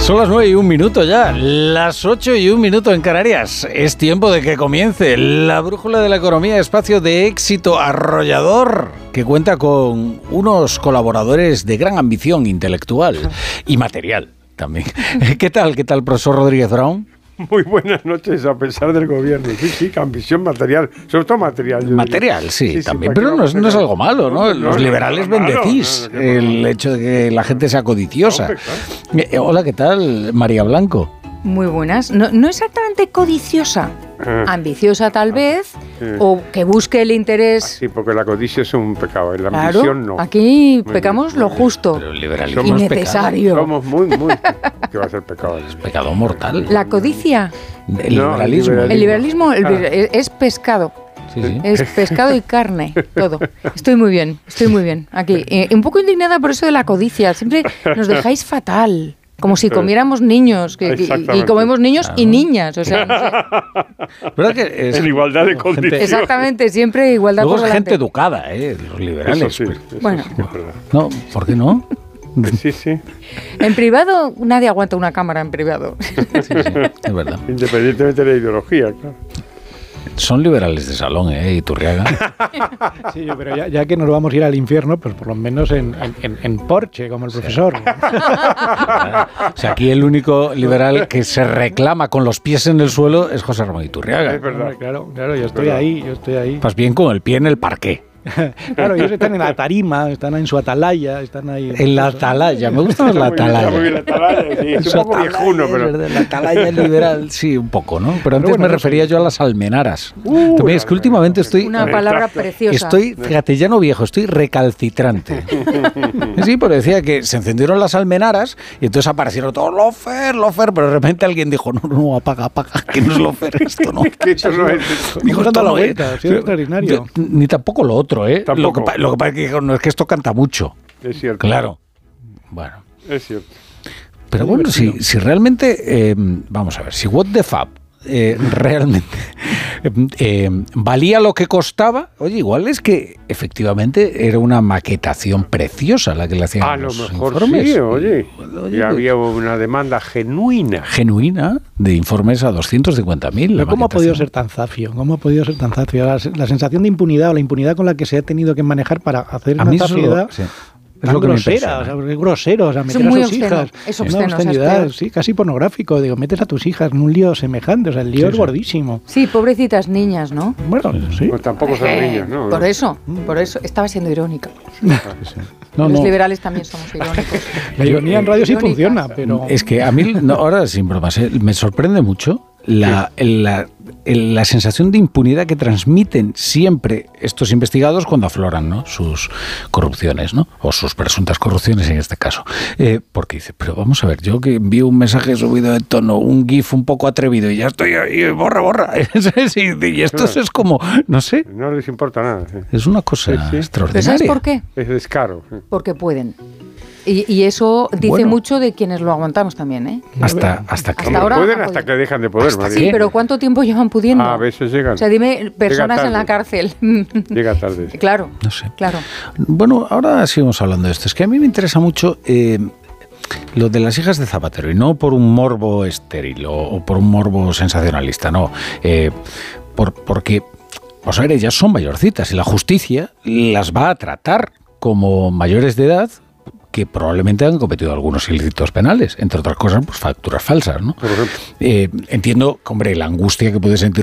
Son las 9:01 ya, las 8:01 en Canarias. Es tiempo de que comience la brújula de la economía, espacio de éxito arrollador que cuenta con unos colaboradores de gran ambición intelectual y material también. ¿Qué tal, profesor Rodríguez Brown? Muy buenas noches, a pesar del gobierno. Sí, ambición material, sobre todo material. Material, sí, también, pero no es algo malo, ¿no? Los liberales bendecís el hecho de que la gente sea codiciosa. Hola, ¿qué tal, María Blanco? Muy buenas. No exactamente codiciosa, ambiciosa tal vez, o que busque el interés. Sí, porque la codicia es un pecado, la ambición no. Aquí pecamos lo justo y necesario. Somos muy... ¿Qué va a ser pecado? Es pecado mortal. La codicia. El liberalismo. El liberalismo es pescado. Sí, sí. Es pescado y carne, todo. Estoy muy bien aquí. Un poco indignada por eso de la codicia. Siempre nos dejáis fatal. Como si comiéramos niños, y comemos niños y niñas, o sea, no sé. ¿Verdad que es en igualdad de condiciones? Exactamente, siempre igualdad por delante. Gente educada, los liberales. Eso sí, bueno. Sí, es verdad. No, ¿por qué no? Sí. En privado, nadie aguanta una cámara en privado. Sí, es verdad. Independientemente de la ideología, claro. Son liberales de salón, Iturriaga. Sí, pero ya que nos vamos a ir al infierno, pues por lo menos en Porsche, como el profesor. O sea, aquí el único liberal que se reclama con los pies en el suelo es José Ramón Iturriaga. Es verdad. Claro, yo estoy ahí. Más bien con el pie en el parqué. Claro, ellos están en la tarima, están en su atalaya, están ahí. En la atalaya, me gusta más la atalaya. Muy bien, la atalaya, sí. Es un poco viejuno, pero... La atalaya liberal, sí, un poco, ¿no? Pero antes me refería yo a las almenaras. También es que últimamente estoy... Una palabra preciosa. Fíjate, ya no viejo, estoy recalcitrante. Sí, pero decía que se encendieron las almenaras y entonces aparecieron todos lofer, pero de repente alguien dijo, no, apaga, que no es lofer esto, ¿no? Que esto no es esto. Dijo, dando la vuelta, es extraordinario. Ni tampoco lo otro, Tampoco. Lo que pasa es que no es que esto canta mucho. Es cierto. Claro. Bueno. Es cierto. Pero bueno, si realmente, vamos a ver, si What the Fab realmente valía lo que costaba, oye, igual es que efectivamente era una maquetación preciosa la que le hacían. A lo los mejor informes. sí, oye. Y había una demanda genuina De informes a 250.000. Pero ¿cómo ha podido ser tan zafio? La sensación de impunidad o la impunidad con la que se ha tenido que manejar para hacer una zafiedad... Es lo que grosera, grosero, meter a sus hijas. Es obsceno, obscenidad, sí, casi pornográfico. Digo, metes a tus hijas en un lío semejante, el lío es gordísimo. Sí, pobrecitas niñas, ¿no? Bueno, sí. Pues tampoco son niños, ¿no? Por eso, estaba siendo irónica. Los liberales también somos irónicos. La ironía en radio sí funciona, pero... Es que a mí, ahora sin bromas, me sorprende mucho la sensación de impunidad que transmiten siempre estos investigados cuando afloran, ¿no?, sus corrupciones, ¿no?, o sus presuntas corrupciones en este caso. Porque dice, pero vamos a ver, yo que envío un mensaje subido de tono, un GIF un poco atrevido y ya estoy ahí, borra. Y esto es como, no sé. No les importa nada. Sí. Es una cosa extraordinaria. ¿Pero sabes por qué? Es descaro. Porque pueden. Y eso dice mucho de quienes lo aguantamos también, ¿eh? Hasta que ahora pueden, hasta que dejan de poder. Sí, pero ¿cuánto tiempo llevan pudiendo? A veces llegan. O sea, dime, personas en la cárcel. Llega tarde. Claro. No sé. Claro. Bueno, ahora seguimos hablando de esto. Es que a mí me interesa mucho lo de las hijas de Zapatero, y no por un morbo estéril o por un morbo sensacionalista, no. Porque, vamos a ver, ellas son mayorcitas y la justicia las va a tratar como mayores de edad que probablemente han cometido algunos ilícitos penales, entre otras cosas, pues facturas falsas, ¿no? Entiendo, hombre, la angustia que puede sentir